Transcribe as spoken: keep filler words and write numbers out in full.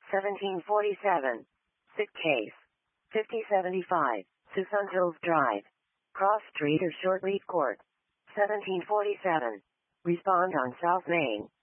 seventeen forty-seven. Sick case. fifty seventy-five. Susun Hills Drive. Cross Street or Shortleaf Court. seventeen forty-seven. Respond on South Main.